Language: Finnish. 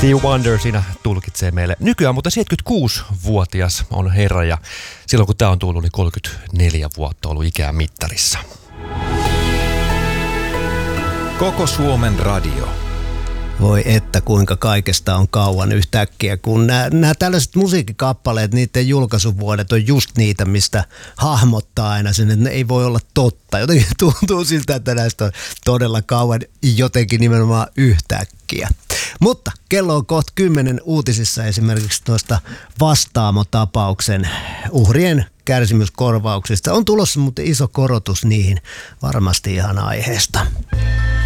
Stevie Wonder siinä tulkitsee meille. Nykyään mutta 76-vuotias on herra ja silloin kun tää on tullut, niin 34 vuotta ollut ikää mittarissa. Koko Suomen radio. Voi että kuinka kaikesta on kauan yhtäkkiä, kun nämä tällaiset musiikkikappaleet, niiden julkaisuvuodet on just niitä, mistä hahmottaa aina sen, että ne ei voi olla totta. Jotenkin tuntuu siltä, että näistä on todella kauan jotenkin nimenomaan yhtäkkiä. Mutta kello on kohta 10 uutisissa esimerkiksi tuosta Vastaamo-tapauksen uhrien kärsimyskorvauksista. On tulossa mutta iso korotus niihin varmasti ihan aiheesta.